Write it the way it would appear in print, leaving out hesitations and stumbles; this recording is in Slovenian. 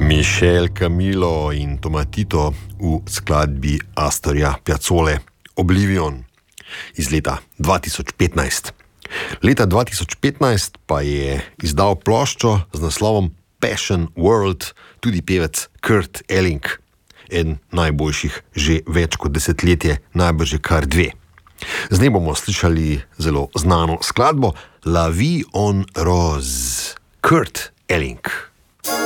Michel Camilo in Tomatito v skladbi Astorja Piazzole Oblivion iz leta 2015. Leta 2015 pa je izdal ploščo z naslovom Passion World tudi pevec Kurt Elling, eden najboljših že več kot desetletje, najbrž že kar dve. Z njim bomo slišali zelo znano skladbo La Vie en Rose. Kurt Elling.